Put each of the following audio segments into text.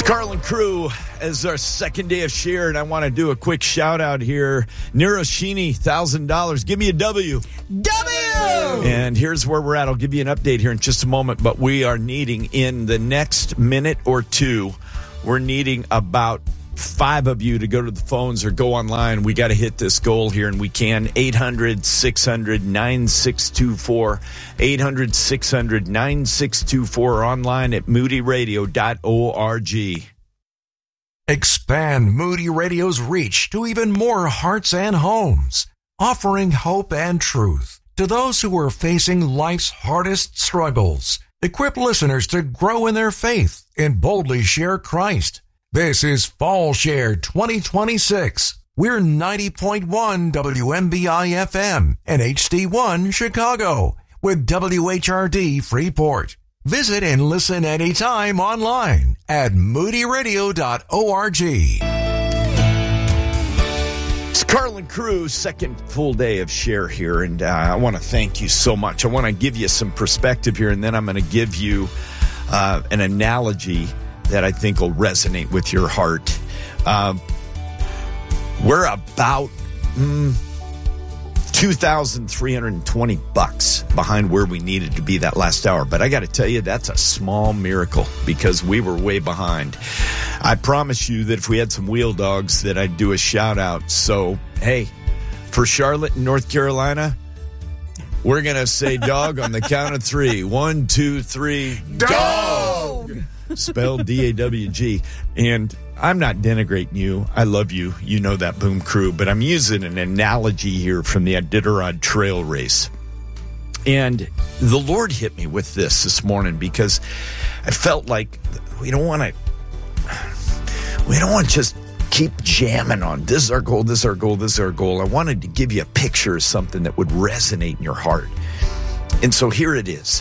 Carlin Crew as our second day of share, and I want to do a quick shout out here. Niroshini, $1,000. Give me a W. And here's where we're at. I'll give you an update here in just a moment, but we are needing in the next minute or two, we're needing about 5 of you to go to the phones or go online. We got to hit this goal here, and we can. 800-600-9624. 800-600-9624. Online at moodyradio.org. Expand Moody Radio's reach to even more hearts and homes, offering hope and truth to those who are facing life's hardest struggles. Equip listeners to grow in their faith and boldly share Christ. This is Fall Share 2026. We're 90.1 WMBI FM and HD1 Chicago with WHRD Freeport. Visit and listen anytime online at moodyradio.org. It's Carlin Crew, second full day of share here, and I want to thank you so much. I want to give you some perspective here, and then I'm going to give you an analogy that I think will resonate with your heart. We're about $2,320 behind where we needed to be that last hour. But I got to tell you, that's a small miracle because we were way behind. I promise you that if we had some wheel dogs that I'd do a shout out. So, hey, for Charlotte and North Carolina, we're going to say dog on the count of 3. 1, 2, 3, dog! Spelled D-A-W-G. And I'm not denigrating you. I love you. You know that, Boom Crew. But I'm using an analogy here from the Iditarod Trail Race. And the Lord hit me with this morning because I felt like we don't want to just keep jamming on this is our goal, this is our goal, this is our goal. I wanted to give you a picture of something that would resonate in your heart. And so here it is.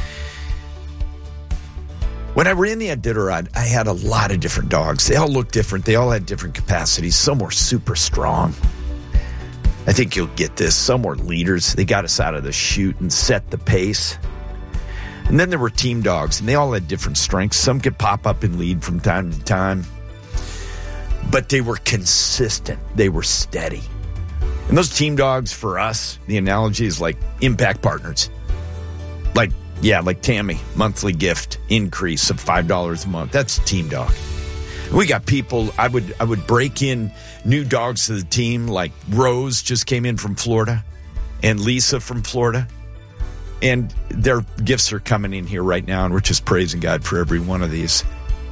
When I ran the Iditarod, I had a lot of different dogs. They all looked different. They all had different capacities. Some were super strong. I think you'll get this. Some were leaders. They got us out of the chute and set the pace. And then there were team dogs, and they all had different strengths. Some could pop up and lead from time to time. But they were consistent. They were steady. And those team dogs, for us, the analogy is like impact partners. Like Tammy, monthly gift increase of $5 a month. That's a team dog. We got people, I would break in new dogs to the team, like Rose just came in from Florida and Lisa from Florida. And their gifts are coming in here right now, and we're just praising God for every one of these.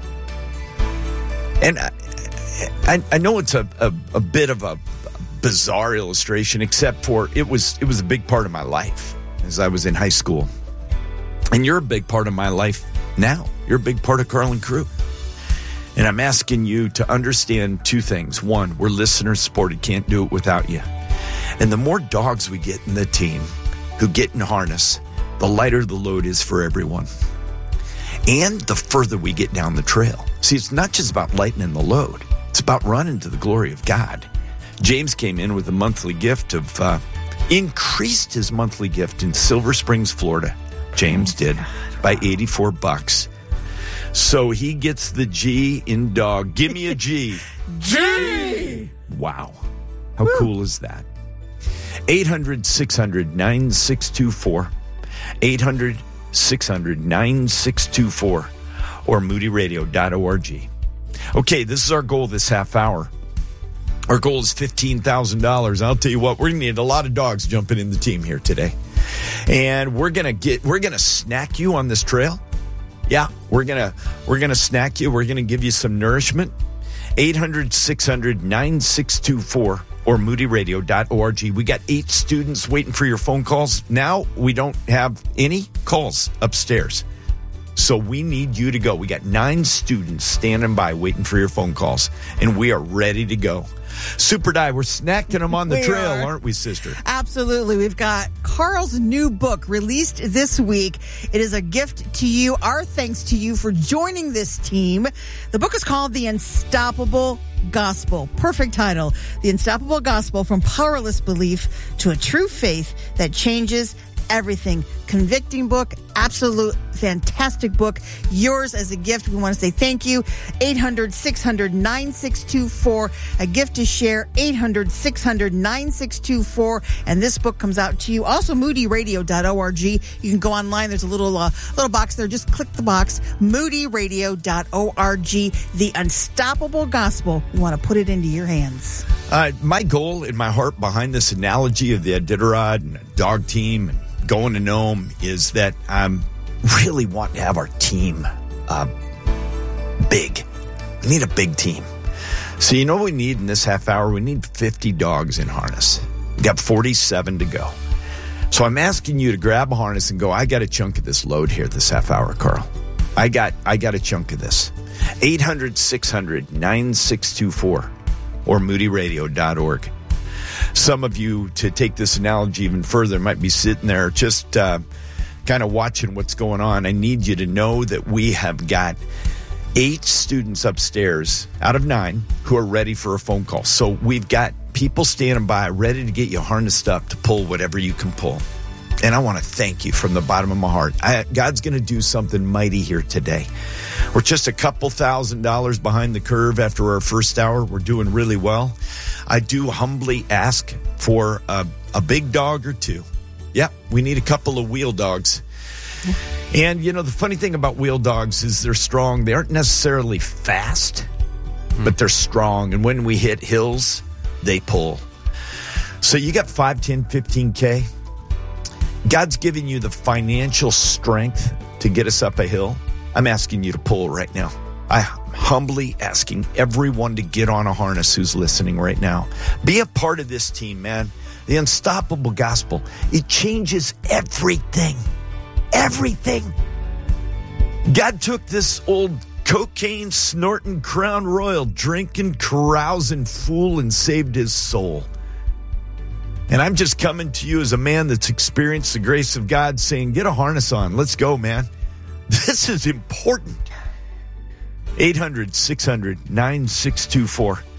And I know it's a bit of a bizarre illustration, except for it was a big part of my life as I was in high school. And you're a big part of my life now. You're a big part of Carlin Crew. And I'm asking you to understand 2 things. 1, we're listener supported. Can't do it without you. And the more dogs we get in the team who get in harness, the lighter the load is for everyone. And the further we get down the trail. See, it's not just about lightening the load. It's about running to the glory of God. James came in with a monthly gift of, increased his monthly gift in Silver Springs, Florida. James did by $84. So he gets the G in dog. Give me a G. G! Wow. How cool is that? 800-600-9624. 800-600-9624 or moodyradio.org. Okay, this is our goal this half hour. Our goal is $15,000. I'll tell you what, we're going to need a lot of dogs jumping in the team here today. And we're going to snack you on this trail. Yeah, we're going to snack you. We're going to give you some nourishment. 800-600-9624 or moodyradio.org. We got 8 students waiting for your phone calls. Now we don't have any calls upstairs. So we need you to go. We got 9 students standing by waiting for your phone calls, and we are ready to go. Super Die, we're snacking them on the trail, aren't we, sister? Absolutely. We've got Carl's new book released this week. It is a gift to you. Our thanks to you for joining this team. The book is called The Unstoppable Gospel. Perfect title. The Unstoppable Gospel, from powerless belief to a true faith that changes everything. Convicting book, absolute fantastic book, yours as a gift. We want to say thank you. 800-600-9624. A gift to share. 800-600-9624. And this book comes out to you. Also, moodyradio.org. You can go online. There's a little box there. Just click the box. moodyradio.org. The Unstoppable Gospel. We want to put it into your hands. My goal in my heart behind this analogy of the Iditarod and a dog team and going to Nome is that I'm really wanting to have our team big. We need a big team. So you know what we need in this half hour? We need 50 dogs in harness. We got 47 to go. So I'm asking you to grab a harness and go, I got a chunk of this load here this half hour, Carl. I got a chunk of this. 800-600-9624 or moodyradio.org. Some of you, to take this analogy even further, might be sitting there just kind of watching what's going on. I need you to know that we have got 8 students upstairs out of 9 who are ready for a phone call. So we've got people standing by ready to get you harnessed up to pull whatever you can pull. And I want to thank you from the bottom of my heart. God's going to do something mighty here today. We're just a couple $1,000s behind the curve after our first hour. We're doing really well. I do humbly ask for a big dog or 2. Yeah, we need a couple of wheel dogs. And, you know, the funny thing about wheel dogs is they're strong. They aren't necessarily fast, but they're strong. And when we hit hills, they pull. So you got 5, 10, 15K. God's giving you the financial strength to get us up a hill. I'm asking you to pull right now. I'm humbly asking everyone to get on a harness who's listening right now. Be a part of this team, man. The Unstoppable Gospel. It changes everything. Everything. God took this old cocaine snorting, Crown Royal drinking, carousing fool and saved his soul. And I'm just coming to you as a man that's experienced the grace of God saying, get a harness on. Let's go, man. This is important. 800-600-9624.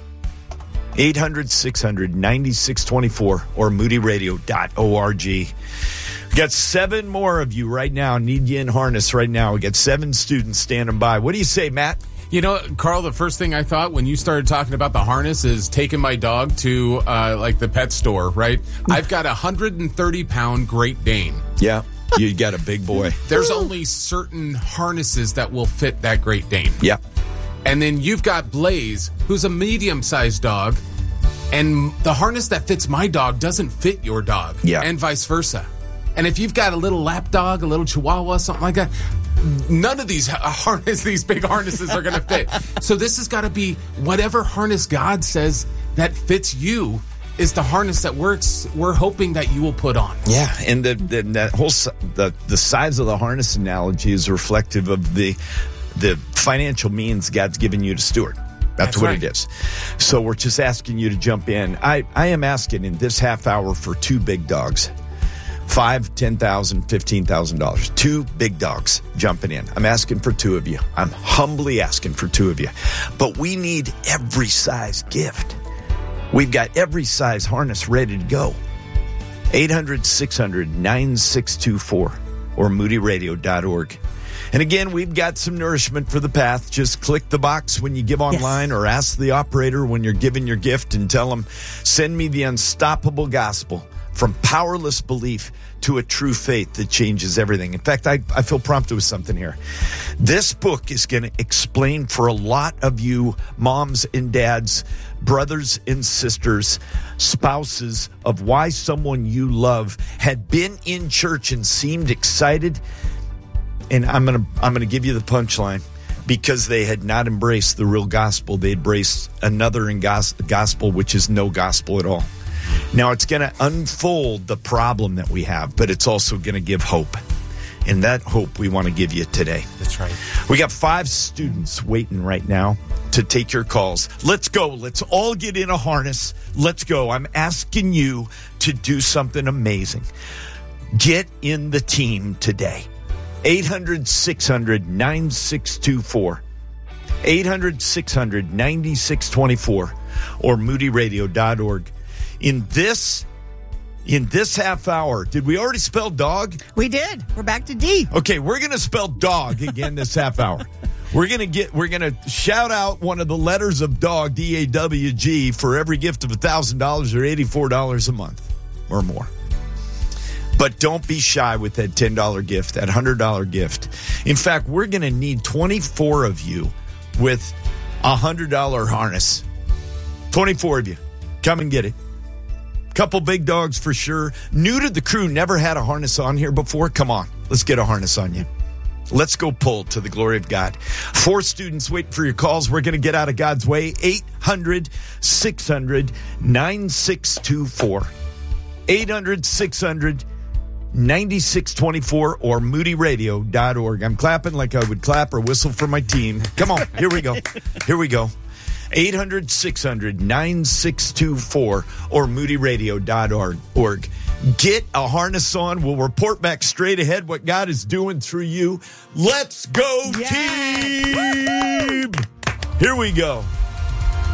800-600-9624 or moodyradio.org. We got 7 more of you right now. Need you in harness right now. We got 7 students standing by. What do you say, Matt? You know, Carl, the first thing I thought when you started talking about the harness is taking my dog to like the pet store, right? I've got a 130-pound Great Dane. Yeah, you got a big boy. There's only certain harnesses that will fit that Great Dane. Yeah. And then you've got Blaze, who's a medium-sized dog, and the harness that fits my dog doesn't fit your dog. Yeah. And vice versa. And if you've got a little lap dog, a little chihuahua, something like that, none of these these big harnesses are going to fit. So this has got to be whatever harness God says that fits you is the harness that we're hoping that you will put on. Yeah, and that whole the size of the harness analogy is reflective of the financial means God's given you to steward. That's what right. It is. So we're just asking you to jump in. I am asking in this half hour for 2 big dogs. $5,000, $10,000, $15,000. 2 big dogs jumping in. I'm asking for 2 of you. I'm humbly asking for 2 of you. But we need every size gift. We've got every size harness ready to go. 800-600-9624 or moodyradio.org. And again, we've got some nourishment for the path. Just click the box when you give online or ask the operator when you're giving your gift and tell them, send me the Unstoppable Gospel. From powerless belief to a true faith that changes everything. In fact, I feel prompted with something here. This book is going to explain for a lot of you moms and dads, brothers and sisters, spouses, of why someone you love had been in church and seemed excited. And I'm gonna give you the punchline. Because they had not embraced the real gospel, they embraced another gospel, which is no gospel at all. Now, it's going to unfold the problem that we have, but it's also going to give hope. And that hope we want to give you today. That's right. We got 5 students waiting right now to take your calls. Let's go. Let's all get in a harness. Let's go. I'm asking you to do something amazing. Get in the team today. 800-600-9624. 800-600-9624 or moodyradio.org. In this in this half hour. Did we already spell dog? We did. We're back to D. Okay, we're going to spell dog again this half hour. We're going to shout out one of the letters of dog, D-A-W-G, for every gift of $1,000 or $84 a month or more. But don't be shy with that $10 gift, that $100 gift. In fact, we're going to need 24 of you with a $100 harness. 24 of you. Come and get it. Couple big dogs for sure. New to the crew, never had a harness on here before. Come on, let's get a harness on you. Let's go pull to the glory of God. 4 students waiting for your calls. We're going to get out of God's way. 800-600-9624. 800-600-9624 or moodyradio.org. I'm clapping like I would clap or whistle for my team. Come on, here we go. Here we go. 800-600-9624 or moodyradio.org. Get a harness on. We'll report back straight ahead what God is doing through you. Let's go, team! Here we go.